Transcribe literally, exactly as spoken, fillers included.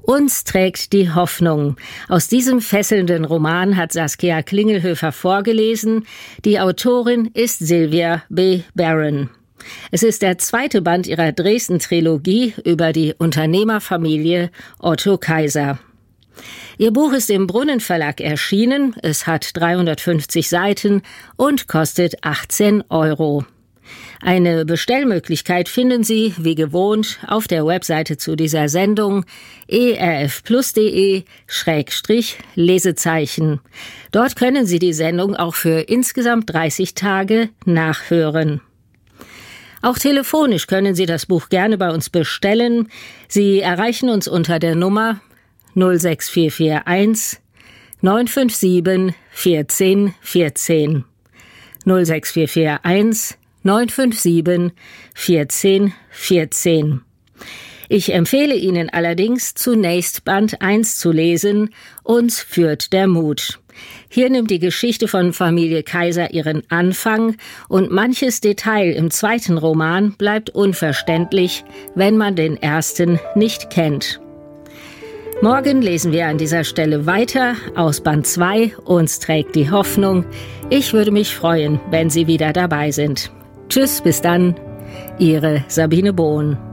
Uns trägt die Hoffnung. Aus diesem fesselnden Roman hat Saskia Klingelhöfer vorgelesen. Die Autorin ist Sylvia B. Barron. Es ist der zweite Band ihrer Dresden-Trilogie über die Unternehmerfamilie Otto Kaiser. Ihr Buch ist im Brunnen Verlag erschienen. Es hat dreihundertfünfzig Seiten und kostet achtzehn Euro. Eine Bestellmöglichkeit finden Sie, wie gewohnt, auf der Webseite zu dieser Sendung e r f plus punkt d e Schrägstrich Lesezeichen. Dort können Sie die Sendung auch für insgesamt dreißig Tage nachhören. Auch telefonisch können Sie das Buch gerne bei uns bestellen. Sie erreichen uns unter der Nummer null sechs vier vier eins neun fünf sieben eins vier eins eins null sechs vier vier eins neun fünf sieben eins vier eins eins. Ich empfehle Ihnen allerdings, zunächst Band eins zu lesen. Uns führt der Mut. Hier nimmt die Geschichte von Familie Kaiser ihren Anfang und manches Detail im zweiten Roman bleibt unverständlich, wenn man den ersten nicht kennt. Morgen lesen wir an dieser Stelle weiter aus Band zwei. Uns trägt die Hoffnung. Ich würde mich freuen, wenn Sie wieder dabei sind. Tschüss, bis dann, Ihre Sabine Bohn.